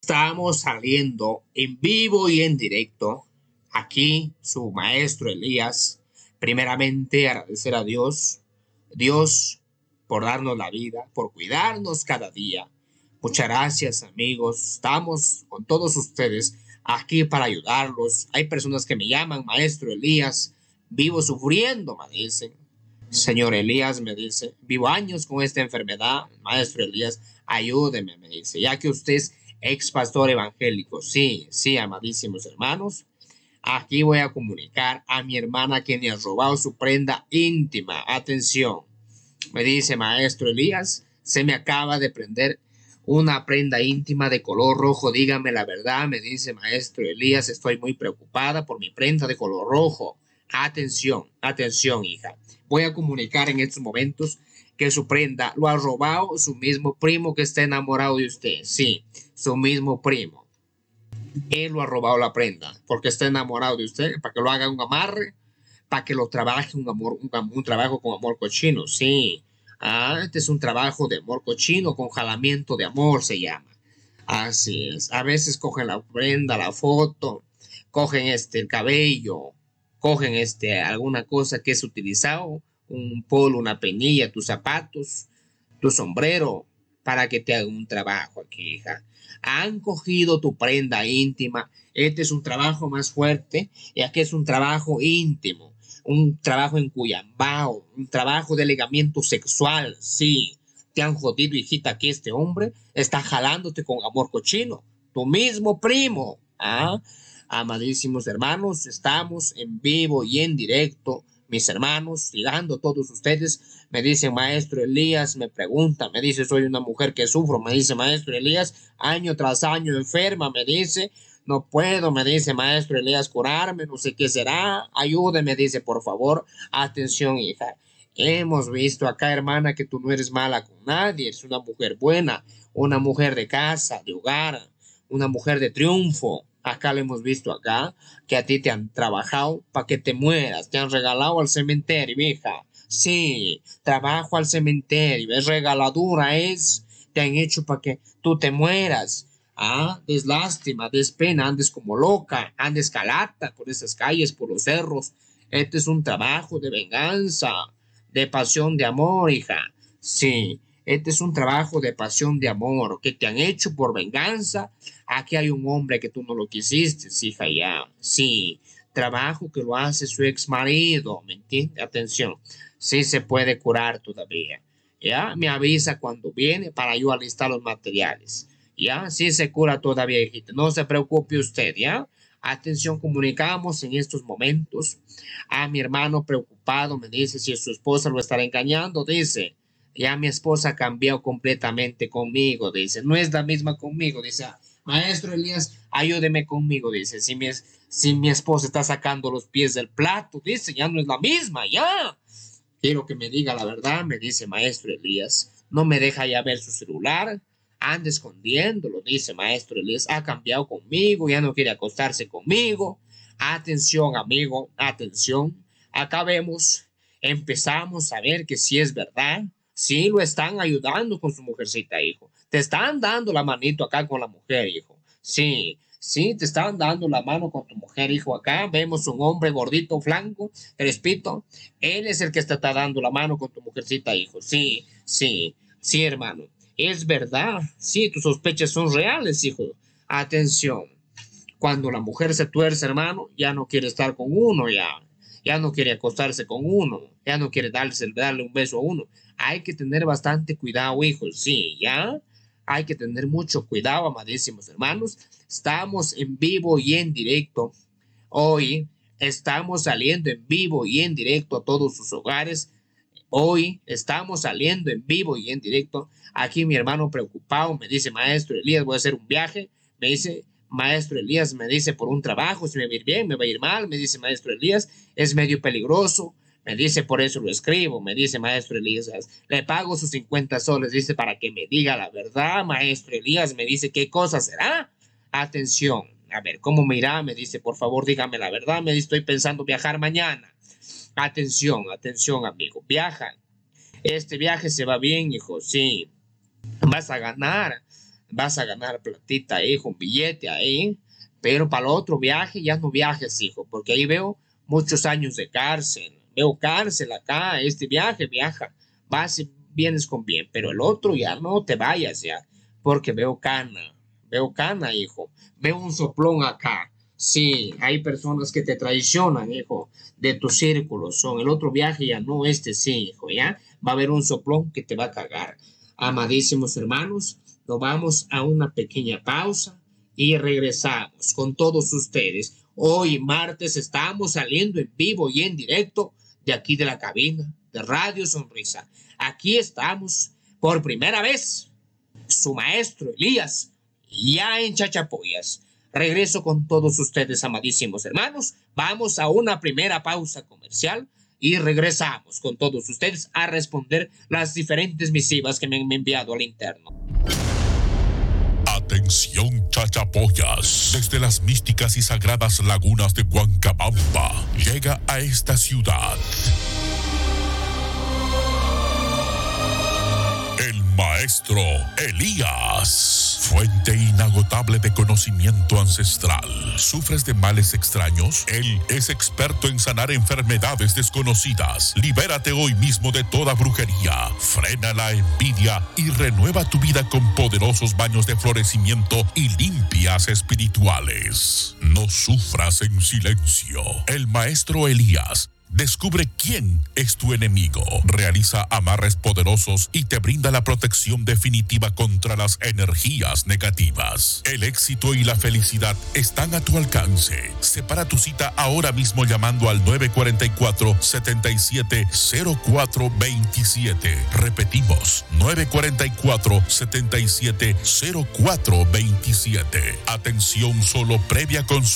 Estamos saliendo en vivo y en directo. Aquí su maestro Elías. Primeramente agradecer a Dios por darnos la vida, por cuidarnos cada día. Muchas gracias, amigos. Estamos con todos ustedes aquí para ayudarlos. Hay personas que me llaman, maestro Elías, vivo sufriendo, me dicen. Señor Elías, me dice, vivo años con esta enfermedad. Maestro Elías, ayúdeme, me dice, ya que usted es ex pastor evangélico. Sí, sí, amadísimos hermanos. Aquí voy a comunicar a mi hermana que me ha robado su prenda íntima. Atención. Me dice, maestro Elías, se me acaba de prender una prenda íntima de color rojo. Dígame la verdad, me dice, maestro Elías, estoy muy preocupada por mi prenda de color rojo. Atención, atención, hija. Voy a comunicar en estos momentos que su prenda lo ha robado su mismo primo que está enamorado de usted. Sí, su mismo primo. Él lo ha robado la prenda porque está enamorado de usted, para que lo haga un amarre, para que lo trabaje un trabajo con amor cochino. Sí, este es un trabajo de amor cochino con jalamiento de amor, se llama. Así es. A veces cogen la prenda, la foto, cogen el cabello, cogen alguna cosa que es utilizado, un polo, una penilla, tus zapatos, tu sombrero, para que te hagan un trabajo aquí, hija. Han cogido tu prenda íntima. Este es un trabajo más fuerte y aquí es un trabajo íntimo, un trabajo en Cuyambao, un trabajo de ligamiento sexual. Sí, te han jodido, hijita, que este hombre está jalándote con amor cochino. Tu mismo primo. Amadísimos hermanos, estamos en vivo y en directo. Mis hermanos, llegando todos ustedes, me dice maestro Elías, me pregunta, me dice, soy una mujer que sufro, me dice maestro Elías, año tras año enferma, me dice, no puedo, me dice maestro Elías, curarme, no sé qué será, ayúdeme, dice, por favor, atención, hija. Hemos visto acá, hermana, que tú no eres mala con nadie, eres una mujer buena, una mujer de casa, de hogar, una mujer de triunfo. Acá lo hemos visto acá, que a ti te han trabajado para que te mueras, te han regalado al cementerio, hija. Sí, trabajo al cementerio, es regaladura, te han hecho para que tú te mueras. Des lástima, des pena, andes como loca, andes calata por esas calles, por los cerros. Este es un trabajo de venganza, de pasión, de amor, hija. Sí, este es un trabajo de pasión, de amor, que te han hecho por venganza. Aquí hay un hombre que tú no lo quisiste, hija, ya. Sí, trabajo que lo hace su ex marido, ¿me entiendes? Atención, sí se puede curar todavía. ¿Ya? Me avisa cuando viene para yo alistar los materiales. ¿Ya? Sí se cura todavía, hijita. No se preocupe usted, ¿ya? Atención, comunicamos en estos momentos a mi hermano preocupado. Me dice si su esposa lo estará engañando. Dice, ya mi esposa ha cambiado completamente conmigo. Dice, no es la misma conmigo. Dice, maestro Elías, ayúdeme conmigo. Dice, si mi esposa está sacando los pies del plato, dice, ya no es la misma, ya. Quiero que me diga la verdad, me dice maestro Elías. No me deja ya ver su celular. Anda escondiéndolo, dice maestro Elías. Ha cambiado conmigo, ya no quiere acostarse conmigo. Atención, amigo, atención. Acá vemos, empezamos a ver que sí es verdad. Sí lo están ayudando con su mujercita, hijo. Te están dando la manito acá con la mujer, hijo. Sí, sí, te están dando la mano con tu mujer, hijo. Acá vemos un hombre gordito, flanco, crespito. Él es el que está dando la mano con tu mujercita, hijo. Sí, sí, sí, hermano. Es verdad. Sí, tus sospechas son reales, hijo. Atención. Cuando la mujer se tuerce, hermano, ya no quiere estar con uno, ya. Ya no quiere acostarse con uno. Ya no quiere darle un beso a uno. Hay que tener bastante cuidado, hijo. Sí, ya. Hay que tener mucho cuidado, amadísimos hermanos. Estamos en vivo y en directo. Hoy estamos saliendo en vivo y en directo a todos sus hogares. Hoy estamos saliendo en vivo y en directo. Aquí mi hermano preocupado me dice, maestro Elías, voy a hacer un viaje. Me dice, maestro Elías, me dice por un trabajo, si me va a ir bien, me va a ir mal. Me dice, maestro Elías, es medio peligroso. Me dice, por eso lo escribo. Me dice, maestro Elías, le pago sus 50 soles. Dice, para que me diga la verdad, maestro Elías. Me dice, ¿qué cosa será? Atención. A ver, ¿cómo me irá? Me dice, por favor, dígame la verdad. Me dice, estoy pensando viajar mañana. Atención, atención, amigo. Viaja. Este viaje se va bien, hijo. Sí. Vas a ganar. vas a ganar platita, hijo, un billete ahí, pero para el otro viaje ya no viajes, hijo, porque ahí veo muchos años de cárcel, veo cárcel acá, este viaje, viaja, vas y vienes con bien, pero el otro ya no te vayas ya, porque veo cana, hijo, veo un soplón acá. Sí, hay personas que te traicionan, hijo, de tu círculo. Son el otro viaje ya no, este sí, hijo, ya. Va a haber un soplón que te va a cagar. Amadísimos hermanos, nos vamos a una pequeña pausa y regresamos con todos ustedes. Hoy martes estamos saliendo en vivo y en directo de aquí de la cabina de Radio Sonrisa. Aquí estamos por primera vez, su maestro Elías, ya en Chachapoyas. Regreso con todos ustedes, amadísimos hermanos. Vamos a una primera pausa comercial y regresamos con todos ustedes a responder las diferentes misivas que me han enviado al interno. Atención, Chachapoyas. Desde las místicas y sagradas lagunas de Huancabamba llega a esta ciudad el maestro Elías. Fuente inagotable de conocimiento ancestral. ¿Sufres de males extraños? Él es experto en sanar enfermedades desconocidas. Libérate hoy mismo de toda brujería. Frena la envidia y renueva tu vida con poderosos baños de florecimiento y limpias espirituales. No sufras en silencio. El maestro Elías descubre quién es tu enemigo, realiza amarres poderosos y te brinda la protección definitiva contra las energías negativas. El éxito y la felicidad están a tu alcance. Separa tu cita ahora mismo llamando al 944-770427. Repetimos, 944-770427. Atención solo previa consulta.